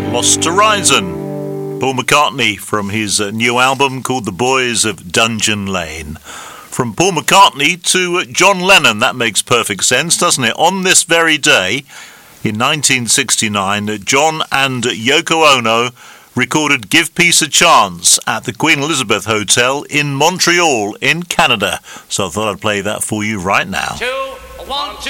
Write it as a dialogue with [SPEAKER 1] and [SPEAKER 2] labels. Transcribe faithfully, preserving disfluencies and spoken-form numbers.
[SPEAKER 1] Lost Horizon. Paul McCartney from his uh, new album called The Boys of Dungeon Lane. From Paul McCartney to uh, John Lennon, that makes perfect sense, doesn't it? On this very day, in nineteen sixty-nine, uh, John and Yoko Ono recorded Give Peace a Chance at the Queen Elizabeth Hotel in Montreal in Canada. So I thought I'd play that for you right now.
[SPEAKER 2] Two, one, two.